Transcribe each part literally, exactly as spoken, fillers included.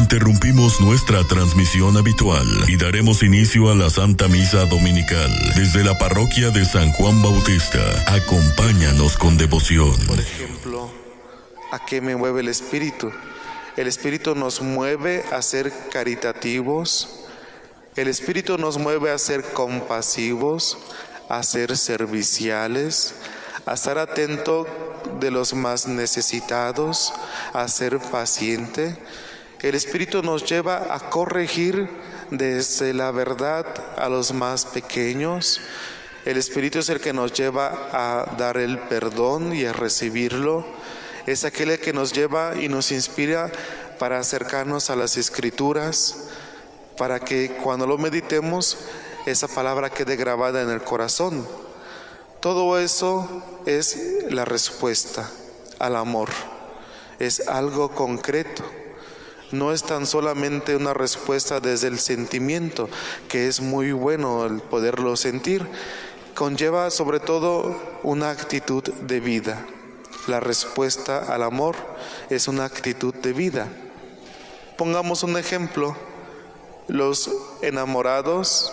Interrumpimos nuestra transmisión habitual y daremos inicio a la Santa Misa Dominical desde la parroquia de San Juan Bautista. Acompáñanos con devoción. Por ejemplo, ¿a qué me mueve el Espíritu? El Espíritu nos mueve a ser caritativos. El Espíritu nos mueve a ser compasivos, a ser serviciales, a estar atento de los más necesitados, a ser paciente. El Espíritu nos lleva a corregir desde la verdad a los más pequeños. El Espíritu es el que nos lleva a dar el perdón y a recibirlo. Es aquel que nos lleva y nos inspira para acercarnos a las Escrituras, para que cuando lo meditemos, esa palabra quede grabada en el corazón. Todo eso es la respuesta al amor. Es algo concreto. No es tan solamente una respuesta desde el sentimiento, que es muy bueno el poderlo sentir. Conlleva sobre todo una actitud de vida. La respuesta al amor es una actitud de vida. Pongamos un ejemplo. Los enamorados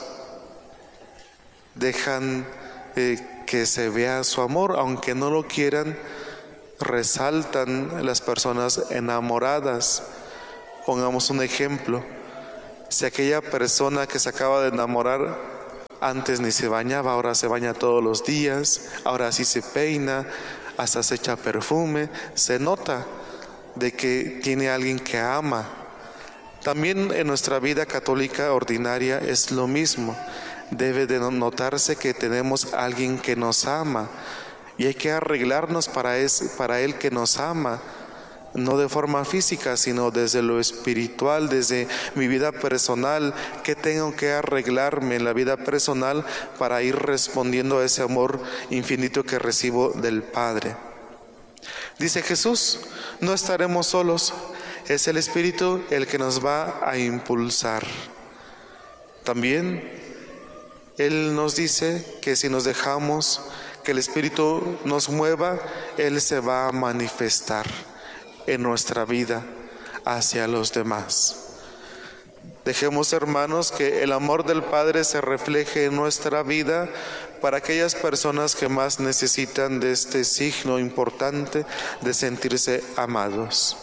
dejan eh, que se vea su amor, aunque no lo quieran, resaltan las personas enamoradas. Pongamos un ejemplo. Si aquella persona que se acaba de enamorar antes ni se bañaba, ahora se baña todos los días, ahora sí se peina, hasta se echa perfume, se nota de que tiene a alguien que ama. También en nuestra vida católica ordinaria es lo mismo. Debe de notarse que tenemos a alguien que nos ama y hay que arreglarnos para, ese, para Él que nos ama, no de forma física, sino desde lo espiritual, desde mi vida personal. ¿Qué tengo que arreglarme en la vida personal para ir respondiendo a ese amor infinito que recibo del Padre? Dice Jesús, no estaremos solos, es el Espíritu el que nos va a impulsar. También Él nos dice que si nos dejamos que el Espíritu nos mueva, Él se va a manifestar en nuestra vida hacia los demás. Dejemos, hermanos, que el amor del Padre se refleje en nuestra vida para aquellas personas que más necesitan de este signo importante de sentirse amados.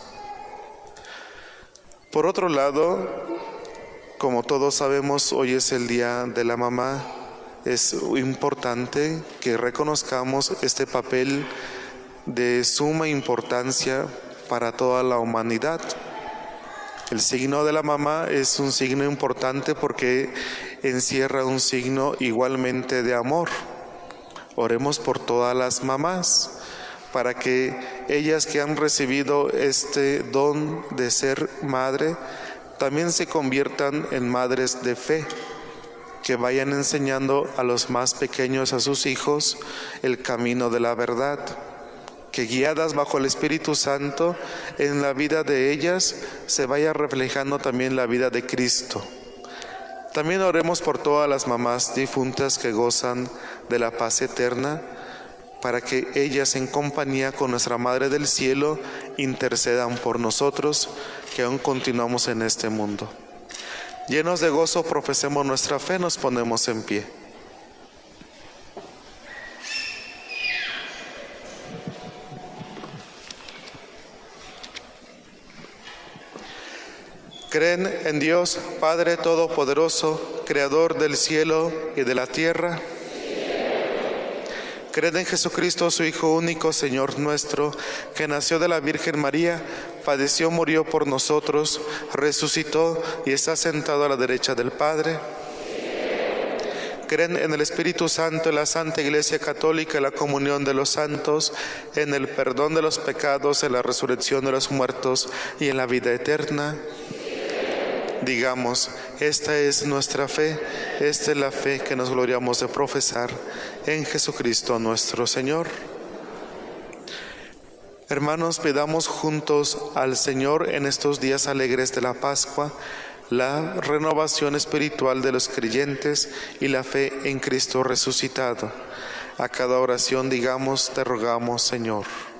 Por otro lado, como todos sabemos, hoy es el Día de la Mamá. Es importante que reconozcamos este papel de suma importancia para toda la humanidad. El signo de la mamá es un signo importante porque encierra un signo igualmente de amor. Oremos por todas las mamás, para que ellas que han recibido este don de ser madre, también se conviertan en madres de fe, que vayan enseñando a los más pequeños, a sus hijos, el camino de la verdad, que guiadas bajo el Espíritu Santo, en la vida de ellas se vaya reflejando también la vida de Cristo. También oremos por todas las mamás difuntas que gozan de la paz eterna, para que ellas, en compañía con nuestra Madre del Cielo, intercedan por nosotros que aún continuamos en este mundo. Llenos de gozo profesemos nuestra fe, nos ponemos en pie. ¿Creen en Dios, Padre Todopoderoso, Creador del cielo y de la tierra? ¿Creen en Jesucristo, su Hijo único, Señor nuestro, que nació de la Virgen María, padeció, murió por nosotros, resucitó y está sentado a la derecha del Padre? ¿Creen en el Espíritu Santo, en la Santa Iglesia Católica, en la comunión de los santos, en el perdón de los pecados, en la resurrección de los muertos y en la vida eterna? Digamos, esta es nuestra fe, esta es la fe que nos gloriamos de profesar en Jesucristo nuestro Señor. Hermanos, pidamos juntos al Señor en estos días alegres de la Pascua la renovación espiritual de los creyentes y la fe en Cristo resucitado. A cada oración digamos, te rogamos, Señor.